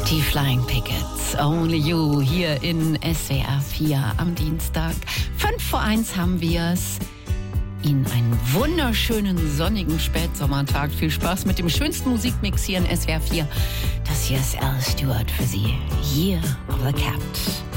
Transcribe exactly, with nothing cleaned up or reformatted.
Die Flying Pickets, Only You, hier in S W R vier am Dienstag. Fünf vor eins haben wir's. Ihnen einen wunderschönen, sonnigen Spätsommertag. Viel Spaß mit dem schönsten Musikmix hier in S W R vier. Das hier ist Al Stewart für Sie. Year of the Cat.